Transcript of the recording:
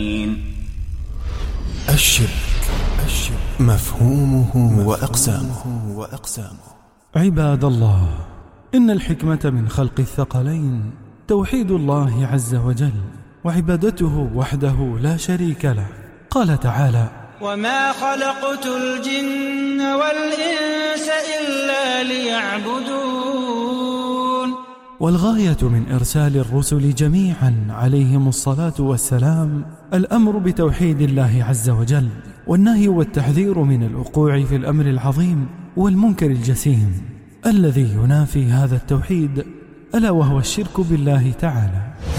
الشرك مفهومه وأقسامه. عباد الله، إن الحكمة من خلق الثقلين توحيد الله عز وجل وعبادته وحده لا شريك له. قال تعالى: وما خلقت الجن والإنس إلا ليعبدون. والغاية من إرسال الرسل جميعا عليهم الصلاة والسلام الأمر بتوحيد الله عز وجل، والنهي والتحذير من الوقوع في الأمر العظيم والمنكر الجسيم الذي ينافي هذا التوحيد، ألا وهو الشرك بالله تعالى.